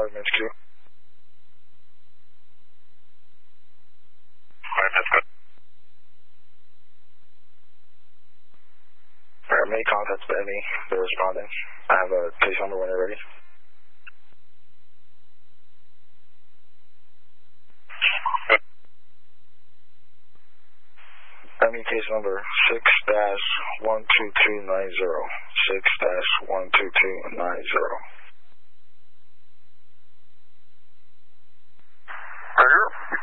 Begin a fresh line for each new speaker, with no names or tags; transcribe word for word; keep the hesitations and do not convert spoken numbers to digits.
Charlie Miss Q.
Alright, that's good.
Alright, many contacts to Emmy, they're responding. I have a case number when you're ready. Emmy case number six dash one two two nine zero. six dash one two two nine zero.
Right here.